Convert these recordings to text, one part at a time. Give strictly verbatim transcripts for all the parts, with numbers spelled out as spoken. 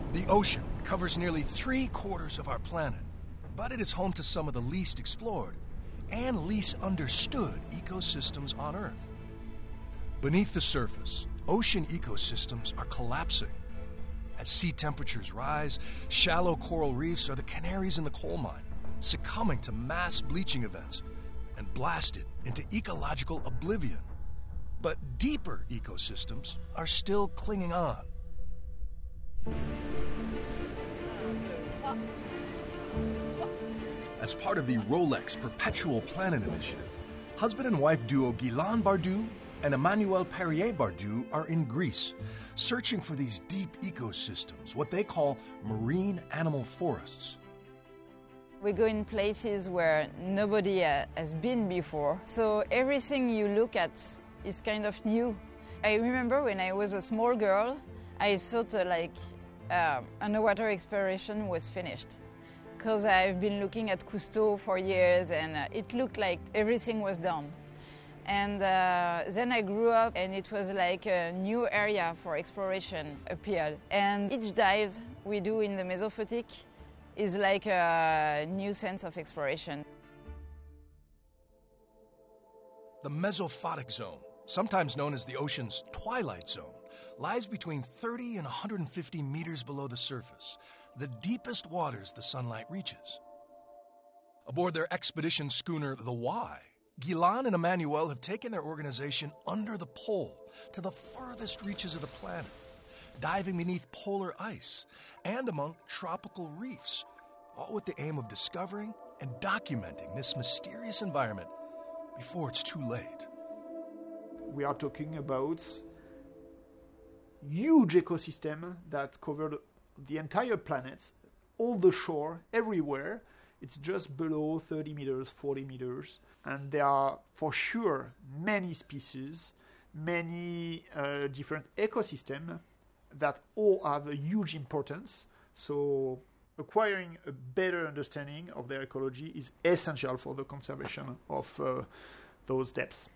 The ocean covers nearly three quarters of our planet, but it is home to some of the least explored and least understood ecosystems on Earth. Beneath the surface, ocean ecosystems are collapsing. As sea temperatures rise, shallow coral reefs are the canaries in the coal mine, succumbing to mass bleaching events and blasted into ecological oblivion. But deeper ecosystems are still clinging on. As part of the Rolex Perpetual Planet Initiative, husband and wife duo Guylain Bardou and Emmanuelle Perrier-Bardou are in Greece, searching for these deep ecosystems, what they call marine animal forests. We go in places where nobody uh, has been before, so everything you look at is kind of new. I remember when I was a small girl, I thought uh, like uh, underwater exploration was finished, because I've been looking at Cousteau for years and uh, it looked like everything was done. And uh, then I grew up and it was like a new area for exploration appeared. And each dive we do in the Mesophotic is like a new sense of exploration. The Mesophotic zone, sometimes known as the ocean's twilight zone, lies between thirty and one hundred fifty meters below the surface, the deepest waters the sunlight reaches. Aboard their expedition schooner, the Y, Guylain and Emmanuelle have taken their organization under the pole to the furthest reaches of the planet, diving beneath polar ice and among tropical reefs, all with the aim of discovering and documenting this mysterious environment before it's too late. We are talking about huge ecosystem that covered the entire planet, all the shore, everywhere. It's just below thirty meters, forty meters, and there are for sure many species, many uh, different ecosystems that all have a huge importance. So acquiring a better understanding of their ecology is essential for the conservation of uh, those depths.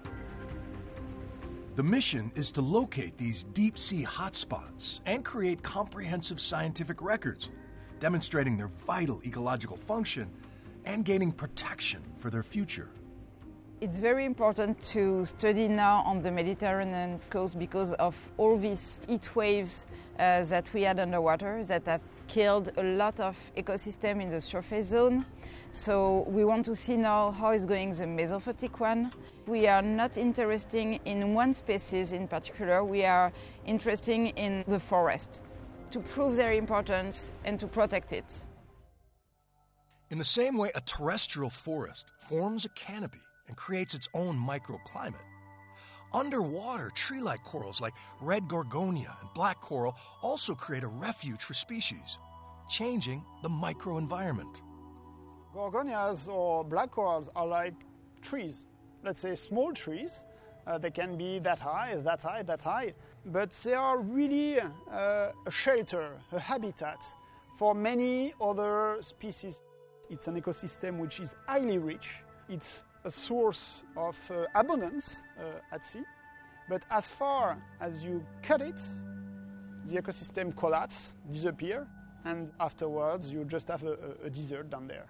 The mission is to locate these deep-sea hotspots and create comprehensive scientific records, demonstrating their vital ecological function and gaining protection for their future. It's very important to study now on the Mediterranean coast because of all these heat waves uh, that we had underwater that have killed a lot of ecosystem in the surface zone. So we want to see now how is going the Mesophotic one. We are not interested in one species in particular, we are interested in the forest, to prove their importance and to protect it. In the same way a terrestrial forest forms a canopy and creates its own microclimate, underwater tree-like corals like red gorgonia and black coral also create a refuge for species, changing the microenvironment. Gorgonias or black corals are like trees, let's say small trees. Uh, they can be that high, that high, that high, but they are really uh, a shelter, a habitat for many other species. It's an ecosystem which is highly rich. It's a source of uh, abundance uh, at sea, but as far as you cut it, the ecosystem collapses, disappears, and afterwards you just have a, a desert down there.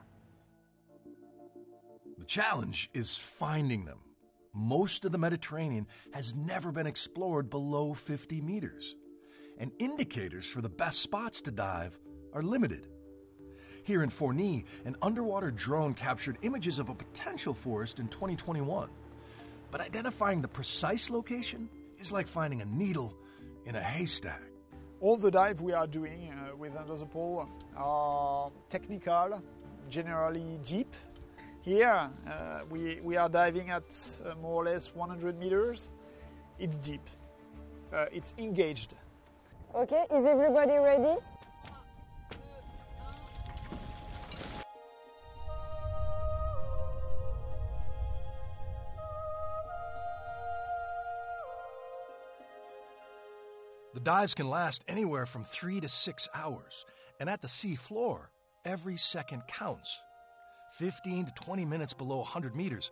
The challenge is finding them. Most of the Mediterranean has never been explored below fifty meters, and indicators for the best spots to dive are limited. Here in Forni, an underwater drone captured images of a potential forest in twenty twenty-one. But identifying the precise location is like finding a needle in a haystack. All the dives we are doing uh, with Under the Pole are technical, generally deep. Here uh, we, we are diving at uh, more or less one hundred meters. It's deep, uh, it's engaged. Okay, is everybody ready? The dives can last anywhere from three to six hours, and at the sea floor, every second counts. fifteen to twenty minutes below one hundred meters